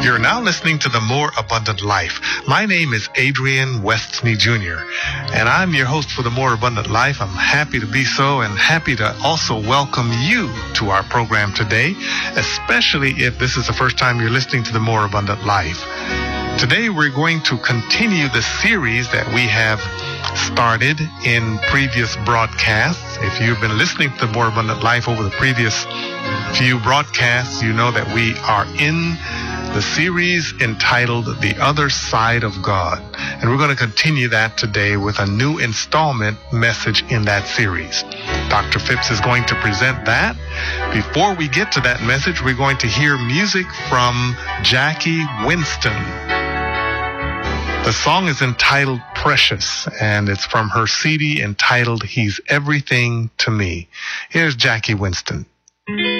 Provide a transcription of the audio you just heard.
You're now listening to The More Abundant Life. My name is Adrian Westney Jr., and I'm your host for The More Abundant Life. I'm happy to be so and happy to also welcome you to our program today, especially if this is the first time you're listening to The More Abundant Life. Today we're going to continue the series that we have started in previous broadcasts. If you've been listening to The More Abundant Life over the previous few broadcasts, you know that we are in the series entitled The Other Side of God. And we're going to continue that today with a new installment message in that series. Dr. Phipps is going to present that. Before we get to that message, we're going to hear music from Jackie Winston. The song is entitled Precious, and it's from her CD entitled He's Everything to Me. Here's Jackie Winston.